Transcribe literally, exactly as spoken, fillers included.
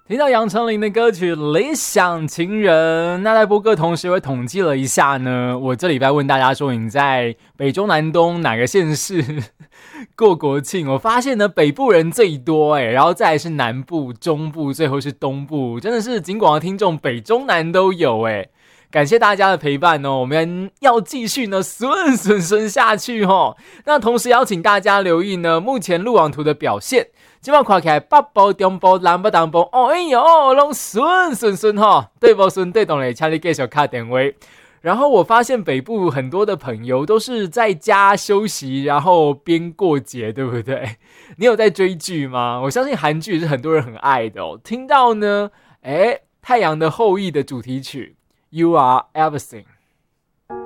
听到杨丞琳的歌曲《理想情人》，那在播歌同时，我统计了一下呢，我这礼拜问大家说你在北中南东哪个县市过国庆，我发现呢北部人最多哎，然后再来是南部、中部，最后是东部，真的是尽管的听众北中南都有哎。感谢大家的陪伴哦，我们要继续呢顺顺顺下去哦。那同时邀请大家留意呢，目前路网图的表现。今晚看起来北部、中部、南部、东部，哦哎呦，拢顺顺顺哈，对不顺对懂嘞，请你继续打电话。然后我发现北部很多的朋友都是在家休息，然后边过节，对不对？你有在追剧吗？我相信韩剧是很多人很爱的哦。听到呢，哎，《太阳的后裔》的主题曲。You are everything.